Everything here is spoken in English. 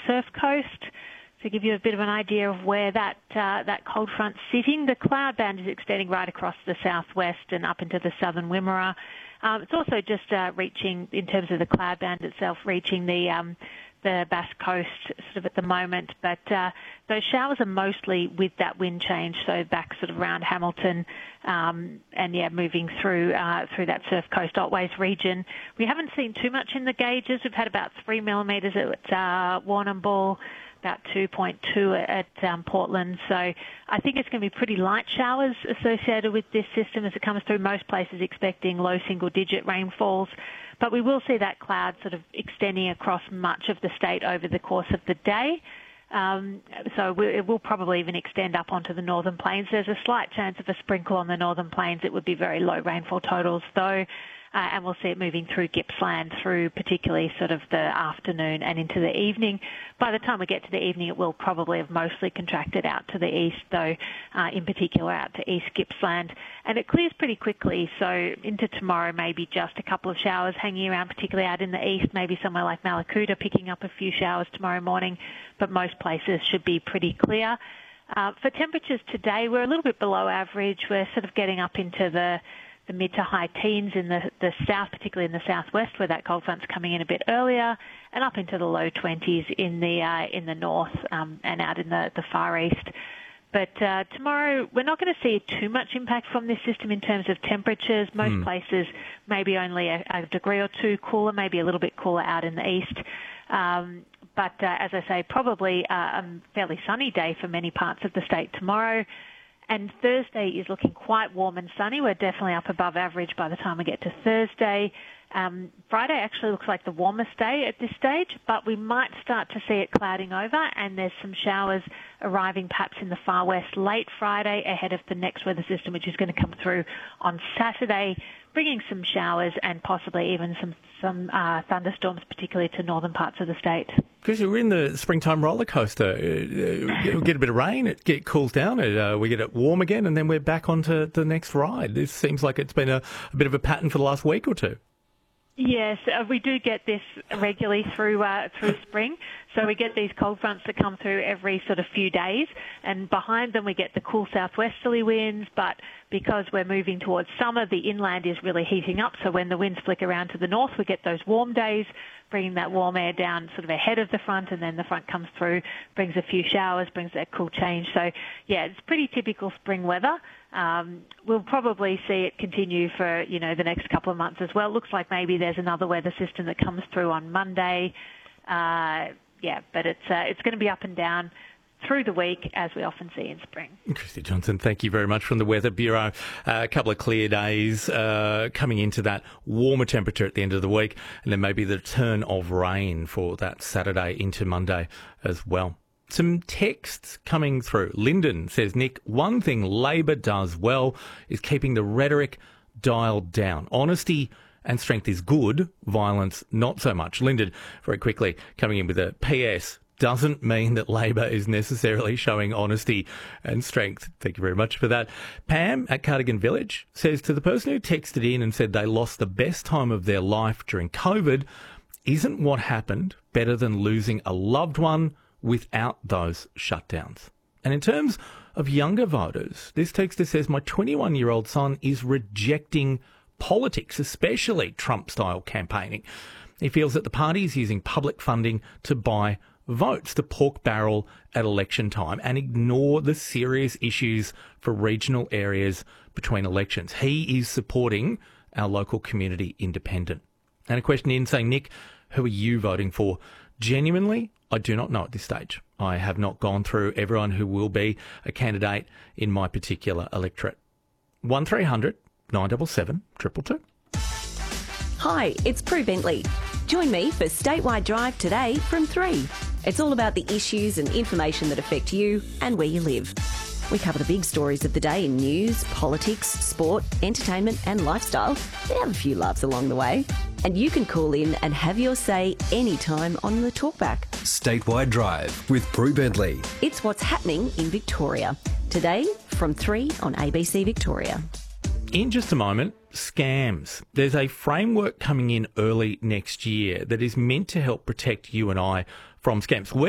surf coast. To give you a bit of an idea of where that cold front's sitting, the cloud band is extending right across the southwest and up into the southern Wimmera. It's also just reaching, in terms of the cloud band itself, reaching the Bass Coast sort of at the moment. But those showers are mostly with that wind change, so back sort of around Hamilton moving through that Surf Coast Otways region. We haven't seen too much in the gauges. We've had about 3 millimetres at Warrnambool, about 2.2 at Portland. So I think it's going to be pretty light showers associated with this system as it comes through. Most places expecting low single-digit rainfalls. But we will see that cloud sort of extending across much of the state over the course of the day. It will probably even extend up onto the Northern Plains. There's a slight chance of a sprinkle on the Northern Plains. It would be very low rainfall totals, though. And we'll see it moving through Gippsland through particularly sort of the afternoon and into the evening. By the time we get to the evening, it will probably have mostly contracted out to the east, though, in particular out to East Gippsland. And it clears pretty quickly, so into tomorrow maybe just a couple of showers hanging around, particularly out in the east, maybe somewhere like Mallacoota picking up a few showers tomorrow morning, but most places should be pretty clear. For temperatures today, we're a little bit below average. We're sort of getting up into the mid to high teens in the south, particularly in the southwest, where that cold front's coming in a bit earlier, and up into the low 20s in the north and out in the far east. But tomorrow, we're not going to see too much impact from this system in terms of temperatures. Most places maybe only a degree or two cooler, maybe a little bit cooler out in the east. But as I say, probably a fairly sunny day for many parts of the state tomorrow. And Thursday is looking quite warm and sunny. We're definitely up above average by the time we get to Thursday. Friday actually looks like the warmest day at this stage, but we might start to see it clouding over, and there's some showers arriving perhaps in the far west late Friday ahead of the next weather system, which is going to come through on Saturday, bringing some showers and possibly even some thunderstorms, particularly to northern parts of the state. Because we're in the springtime roller coaster. We get a bit of rain, it cools down, we get it warm again, and then we're back onto the next ride. This seems like it's been a bit of a pattern for the last week or two. Yes, we do get this regularly through spring. So we get these cold fronts that come through every sort of few days, and behind them we get the cool southwesterly winds. But because we're moving towards summer, the inland is really heating up. So when the winds flick around to the north, we get those warm days, bringing that warm air down sort of ahead of the front, and then the front comes through, brings a few showers, brings that cool change. So, yeah, it's pretty typical spring weather. We'll probably see it continue for, the next couple of months as well. Looks like maybe there's another weather system that comes through on Monday. But it's going to be up and down through the week, as we often see in spring. Christy Johnson, thank you very much from the Weather Bureau. A couple of clear days coming into that warmer temperature at the end of the week, and then maybe the return of rain for that Saturday into Monday as well. Some texts coming through. Lyndon says, Nick, one thing Labor does well is keeping the rhetoric dialed down. Honesty and strength is good, violence not so much. Lyndon, very quickly, coming in with a PS, doesn't mean that Labor is necessarily showing honesty and strength. Thank you very much for that. Pam at Cardigan Village says, to the person who texted in and said they lost the best time of their life during COVID, isn't what happened better than losing a loved one without those shutdowns? And in terms of younger voters, this texter says, my 21-year-old son is rejecting politics, especially Trump-style campaigning. He feels that the party is using public funding to buy votes, to pork barrel at election time and ignore the serious issues for regional areas between elections. He is supporting our local community independent. And a question in saying, Nick, who are you voting for? Genuinely, I do not know at this stage. I have not gone through everyone who will be a candidate in my particular electorate. 1300 977 222. Hi, it's Prue Bentley. Join me for Statewide Drive today from 3. It's all about the issues and information that affect you and where you live. We cover the big stories of the day in news, politics, sport, entertainment and lifestyle. We have a few laughs along the way. And you can call in and have your say anytime on the Talkback. Statewide Drive with Prue Bentley. It's what's happening in Victoria. Today from 3 on ABC Victoria. In just a moment, scams. There's a framework coming in early next year that is meant to help protect you and I from scams.